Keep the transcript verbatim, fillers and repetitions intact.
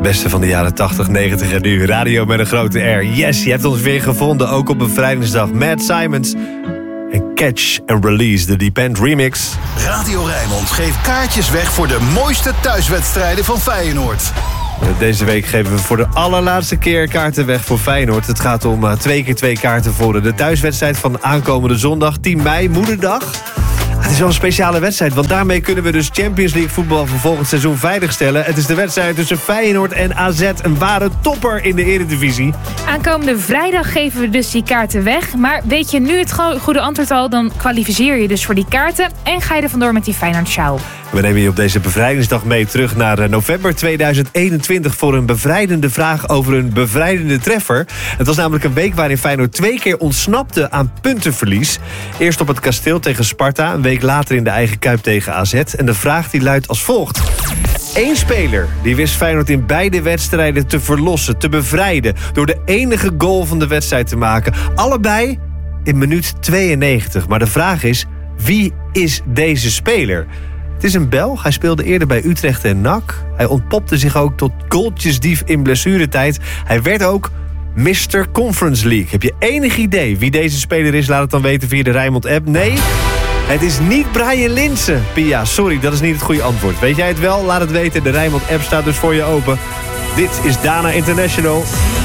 beste van de jaren tachtig, negentig en nu. Radio met een grote R. Yes, je hebt ons weer gevonden, ook op bevrijdingsdag. Matt Simons en Catch and Release, de Deep End remix. Radio Rijnmond geeft kaartjes weg voor de mooiste thuiswedstrijden van Feyenoord. Deze week geven we voor de allerlaatste keer kaarten weg voor Feyenoord. Het gaat om uh, twee keer twee kaarten voor de thuiswedstrijd van aankomende zondag, tien mei, Moederdag. Het is wel een speciale wedstrijd, want daarmee kunnen we dus Champions League voetbal voor volgend seizoen veiligstellen. Het is de wedstrijd tussen Feyenoord en A Z, een ware topper in de Eredivisie. Aankomende vrijdag geven we dus die kaarten weg. Maar weet je nu het goede antwoord al, dan kwalificeer je dus voor die kaarten en ga je er vandoor met die Feyenoord sjaal. We nemen je op deze bevrijdingsdag mee terug naar november tweeduizend eenentwintig... voor een bevrijdende vraag over een bevrijdende treffer. Het was namelijk een week waarin Feyenoord twee keer ontsnapte aan puntenverlies. Eerst op het Kasteel tegen Sparta, een week later in de eigen Kuip tegen A Z. En de vraag die luidt als volgt. Eén speler die wist Feyenoord in beide wedstrijden te verlossen, te bevrijden, door de enige goal van de wedstrijd te maken. Allebei in minuut tweeënnegentig. Maar de vraag is, wie is deze speler? Het is een Belg, hij speelde eerder bij Utrecht en N A C. Hij ontpopte zich ook tot goaltjesdief in blessuretijd. Hij werd ook mister Conference League. Heb je enig idee wie deze speler is? Laat het dan weten via de Rijnmond-app. Nee, het is niet Brian Linssen. Pia, sorry, dat is niet het goede antwoord. Weet jij het wel? Laat het weten. De Rijnmond-app staat dus voor je open. Dit is Dana International.